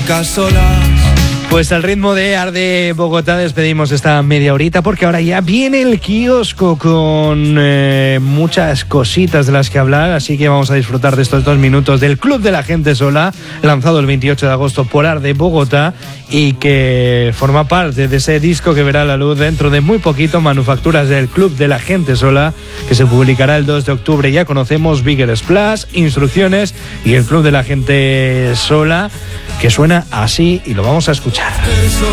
chicas solas. Pues al ritmo de Arde Bogotá despedimos esta media horita, porque ahora ya viene el kiosco con muchas cositas de las que hablar, así que vamos a disfrutar de estos 2 minutos del Club de la Gente Sola, lanzado el 28 de agosto por Arde Bogotá y que forma parte de ese disco que verá la luz dentro de muy poquito, Manufacturas del Club de la Gente Sola, que se publicará el 2 de octubre. Ya conocemos Bigger Splash, Instrucciones y el Club de la Gente Sola, que suena así y lo vamos a escuchar.